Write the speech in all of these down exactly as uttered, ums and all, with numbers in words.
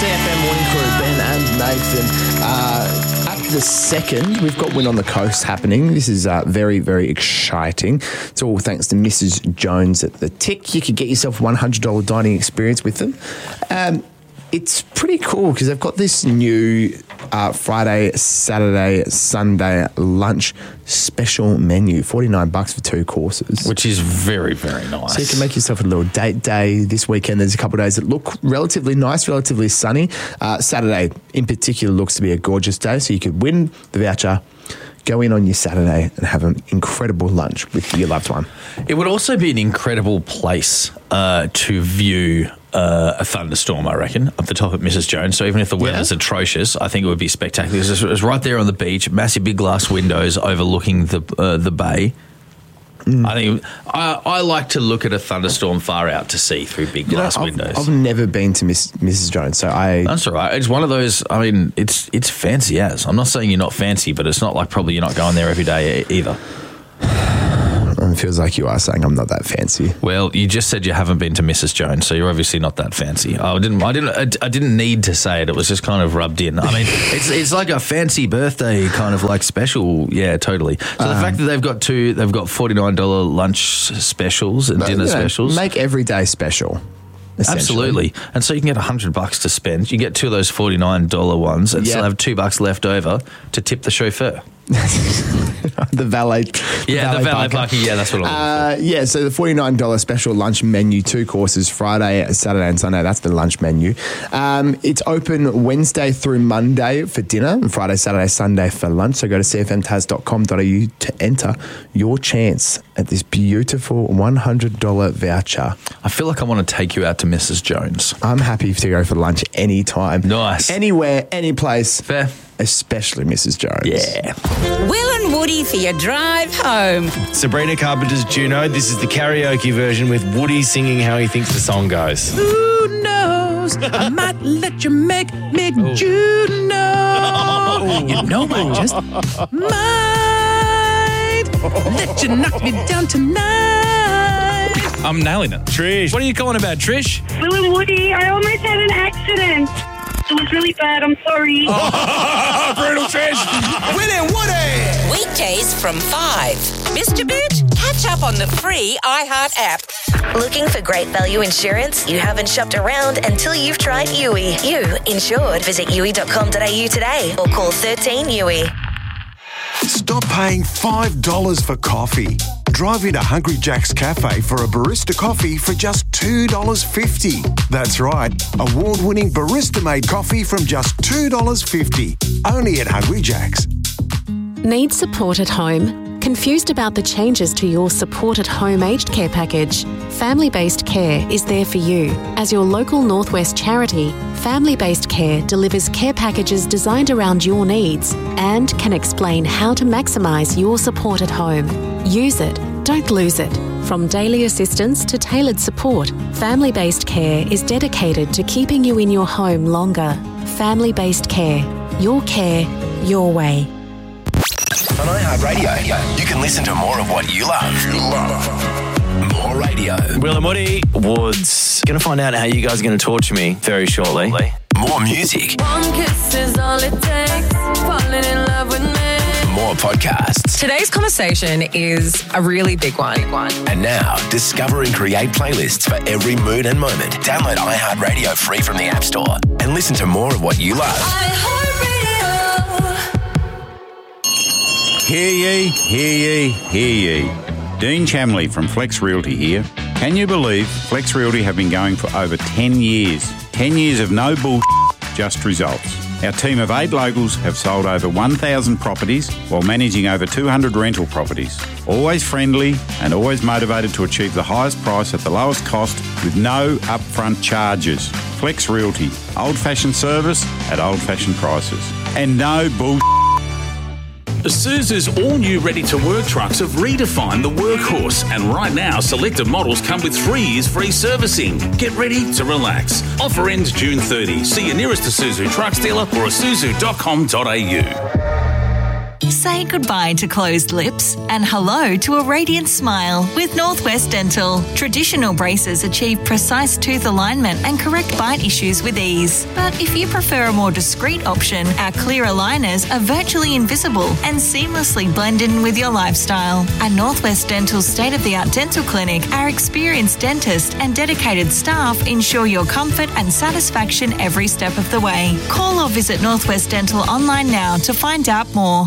C F M Morning Crew, Ben and Nathan. Uh, at the second, we've got Win on the Coast happening. This is uh, very, very exciting. It's all thanks to Missus Jones at the Tick. You could get yourself a one hundred dollars dining experience with them. Um, it's pretty cool because they've got this new uh, Friday, Saturday, Sunday lunch special menu. forty-nine bucks for two courses. Which is very, very nice. So you can make yourself a little date day this weekend. There's a couple of days that look relatively nice, relatively sunny. Uh, Saturday in particular looks to be a gorgeous day, so you could win the voucher, go in on your Saturday and have an incredible lunch with your loved one. It would also be an incredible place uh, to view uh, a thunderstorm, I reckon, up the top of Missus Jones. So even if the weather's yeah. atrocious, I think it would be spectacular. It's, it's right there on the beach, massive big glass windows overlooking the uh, the bay. Mm. I think I, I like to look at a thunderstorm far out to sea through big glass you know, I've, windows. I've never been to Miss, Missus Jones, so I... That's all right. It's one of those, I mean, it's it's fancy as. I'm not saying you're not fancy, but it's not like probably you're not going there every day either. It feels like you are saying I'm not that fancy. Well, you just said you haven't been to Missus Jones, so you're obviously not that fancy. I didn't. I didn't. I didn't need to say it. It was just kind of rubbed in. I mean, it's it's like a fancy birthday kind of like special. Yeah, totally. So the um, fact that they've got two, they've got forty-nine dollars lunch specials and dinner you know, specials. Make every day special. Absolutely. And so you can get one hundred bucks to spend. You get two of those forty-nine dollars ones and yep. still have two bucks left over to tip the chauffeur. the valet yeah valet the valet parking. parking yeah that's what I'm uh, yeah so the forty-nine dollars special lunch menu, two courses, Friday, Saturday and Sunday. That's the lunch menu. Um, it's open Wednesday through Monday for dinner and Friday, Saturday, Sunday for lunch. So go to c f m tas dot com dot a u to enter your chance at this beautiful one hundred dollars voucher. I feel like I want to take you out to Missus Jones. I'm happy to go for lunch anytime, nice, anywhere, any place. Fair. Especially Missus Jones. Yeah. Will and Woody for your drive home. Sabrina Carpenter's Juno. This is the karaoke version with Woody singing how he thinks the song goes. Who knows? I might let you make me Ooh. Juno. Oh. You know I just might let you knock me down tonight. I'm nailing it. Trish. What are you calling about, Trish? Will and Woody, I almost had an accident. It was really bad. I'm sorry. Oh, brutal Trish. Will and Woody. Weekdays from five. Mister Boot, catch up on the free iHeart app. Looking for great value insurance? You haven't shopped around until you've tried U I. You insured. Visit u i dot com dot a u today or call thirteen U I. Stop paying five dollars for coffee. Drive into Hungry Jack's Cafe for a barista coffee for just two dollars fifty. That's right, award-winning barista-made coffee from just two dollars fifty. Only at Hungry Jack's. Need support at home? Confused about the changes to your Support at Home aged care package? Family Based Care is there for you. As your local Northwest charity, Family Based Care delivers care packages designed around your needs and can explain how to maximise your support at home. Use it, don't lose it. From daily assistance to tailored support, Family Based Care is dedicated to keeping you in your home longer. Family Based Care. Your care, your way. On iHeartRadio, you can listen to more of what you love. You love. More radio. Will and Woody Woods. Going to find out how you guys are going to torture me very shortly. More music. One kiss is all it takes. Falling in love with me. More podcasts. Today's conversation is a really big one. Big one. And now, discover and create playlists for every mood and moment. Download iHeartRadio free from the App Store and listen to more of what you love. iHeartRadio. Hear ye, hear ye, hear ye. Dean Chamley from Flex Realty here. Can you believe Flex Realty have been going for over ten years? ten years of no bullshit, just results. Our team of eight locals have sold over one thousand properties while managing over two hundred rental properties. Always friendly and always motivated to achieve the highest price at the lowest cost with no upfront charges. Flex Realty. Old-fashioned service at old-fashioned prices. And no bullshit. Isuzu's all-new ready-to-work trucks have redefined the workhorse, and right now, selected models come with three years free servicing. Get ready to relax. Offer ends June thirtieth. See your nearest Isuzu trucks dealer or isuzu dot com dot a u. Say goodbye to closed lips and hello to a radiant smile with Northwest Dental. Traditional braces achieve precise tooth alignment and correct bite issues with ease. But if you prefer a more discreet option, our clear aligners are virtually invisible and seamlessly blend in with your lifestyle. At Northwest Dental's state-of-the-art dental clinic, our experienced dentist and dedicated staff ensure your comfort and satisfaction every step of the way. Call or visit Northwest Dental online now to find out more.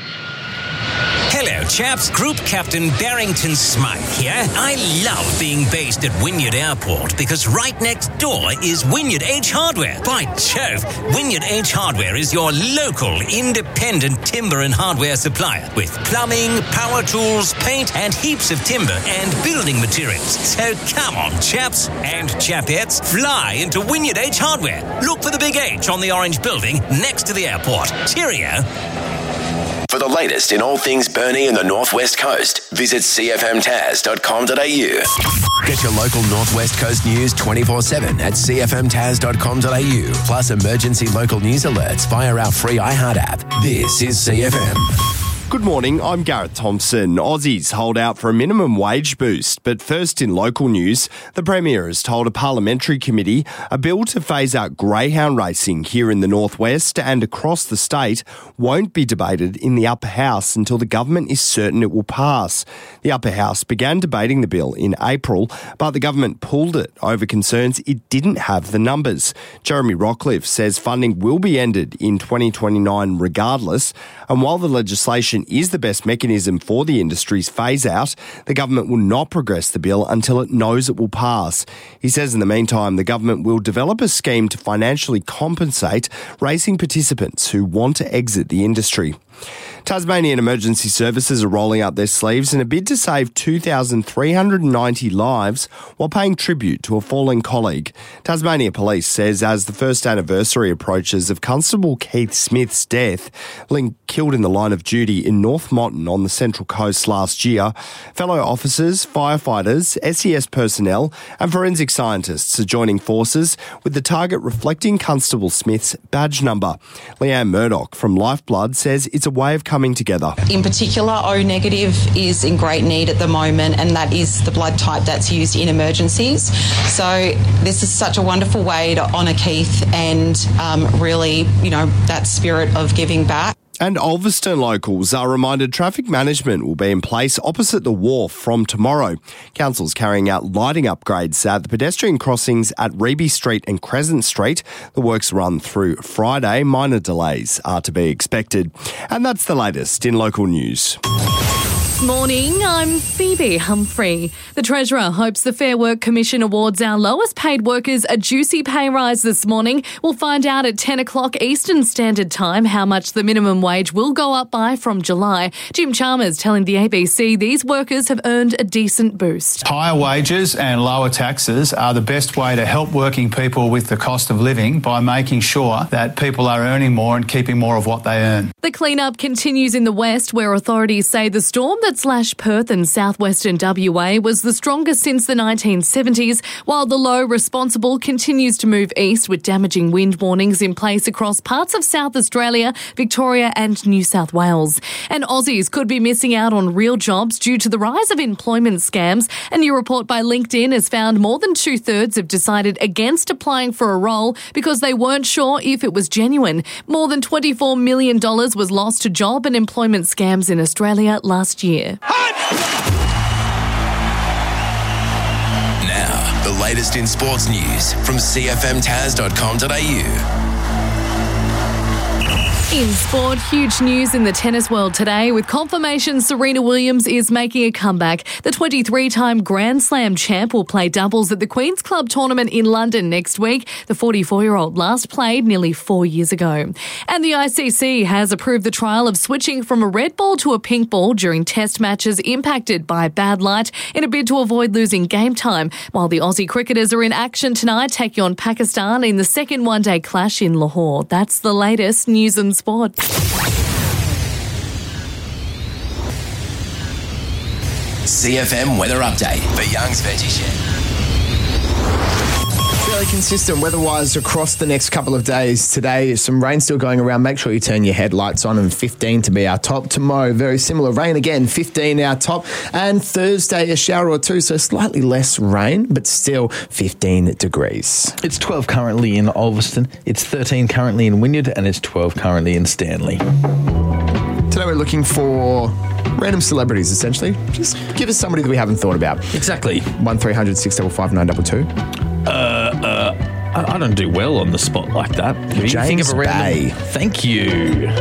Hello, chaps. Group Captain Barrington Smythe here. I love being based at Wynyard Airport because right next door is Wynyard H Hardware. By Jove, Wynyard H Hardware is your local independent timber and hardware supplier with plumbing, power tools, paint, and heaps of timber and building materials. So come on, chaps and chapettes, fly into Wynyard H Hardware. Look for the big H on the orange building next to the airport. Cheerio. For the latest in all things Burnie and the Northwest Coast, visit c f m taz dot com dot a u. Get your local Northwest Coast news twenty-four seven at c f m taz dot com dot a u, plus emergency local news alerts via our free iHeart app. This is C F M. Good morning, I'm Gareth Thompson. Aussies hold out for a minimum wage boost, but first in local news, the Premier has told a parliamentary committee a bill to phase out greyhound racing here in the northwest and across the state won't be debated in the upper house until the government is certain it will pass. The upper house began debating the bill in April, but the government pulled it over concerns it didn't have the numbers. Jeremy Rockcliffe says funding will be ended in twenty twenty-nine regardless, and while the legislation is the best mechanism for the industry's phase-out, the government will not progress the bill until it knows it will pass. He says in the meantime, the government will develop a scheme to financially compensate racing participants who want to exit the industry. Tasmanian Emergency Services are rolling up their sleeves in a bid to save two thousand three hundred ninety lives while paying tribute to a fallen colleague. Tasmania Police says as the first anniversary approaches of Constable Keith Smith's death, linked killed in the line of duty in North Motton on the Central Coast last year, fellow officers, firefighters, S E S personnel and forensic scientists are joining forces with the target reflecting Constable Smith's badge number. Leanne Murdoch from Lifeblood says it's a way of coming together. In particular, O negative is in great need at the moment, and that is the blood type that's used in emergencies. So this is such a wonderful way to honour Keith and um, really, you know, that spirit of giving back. And Ulverston locals are reminded traffic management will be in place opposite the wharf from tomorrow. Council's carrying out lighting upgrades at the pedestrian crossings at Reby Street and Crescent Street. The works run through Friday. Minor delays are to be expected. And that's the latest in local news. Morning, I'm Phoebe Humphrey. The Treasurer hopes the Fair Work Commission awards our lowest paid workers a juicy pay rise this morning. We'll find out at ten o'clock Eastern Standard Time how much the minimum wage will go up by from July. Jim Chalmers telling the A B C these workers have earned a decent boost. Higher wages and lower taxes are the best way to help working people with the cost of living by making sure that people are earning more and keeping more of what they earn. The clean-up continues in the west, where authorities say the storm that slashed Perth and southwestern W A was the strongest since the nineteen seventies, while the low responsible continues to move east with damaging wind warnings in place across parts of South Australia, Victoria and New South Wales. And Aussies could be missing out on real jobs due to the rise of employment scams. A new report by LinkedIn has found more than two-thirds have decided against applying for a role because they weren't sure if it was genuine. More than twenty-four million dollars was lost to job and employment scams in Australia last year. Now, the latest in sports news from c f m taz dot com dot a u. In sport, huge news in the tennis world today with confirmation Serena Williams is making a comeback. The twenty-three-time Grand Slam champ will play doubles at the Queen's Club tournament in London next week. The forty-four-year-old last played nearly four years ago. And the I C C has approved the trial of switching from a red ball to a pink ball during test matches impacted by bad light in a bid to avoid losing game time. While the Aussie cricketers are in action tonight, taking on Pakistan in the second one-day clash in Lahore. That's the latest news and sport. C F M weather update for Young's Veggie Shed. fairly consistent weather-wise across the next couple of days. Today, some rain still going around. Make sure you turn your headlights on, and fifteen to be our top. Tomorrow, very similar. Rain again, fifteen our top. And Thursday, a shower or two, so slightly less rain, but still fifteen degrees. It's twelve currently in Ulverston, it's thirteen currently in Wynyard, and it's twelve currently in Stanley. Today we're looking for random celebrities, essentially. Just give us somebody that we haven't thought about. Exactly. one three hundred six five five nine two two. Uh, uh, I, I don't do well on the spot like that. Can you James think of a random- Bay. Thank you.